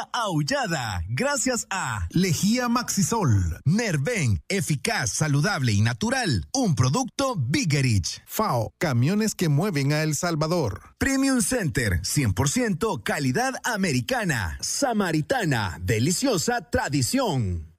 una aullada gracias a Lejía Maxisol, Nerven, eficaz, saludable y natural, un producto Bigerich. FAO, camiones que mueven a El Salvador. Premium Center, 100% calidad americana, samaritana, deliciosa tradición.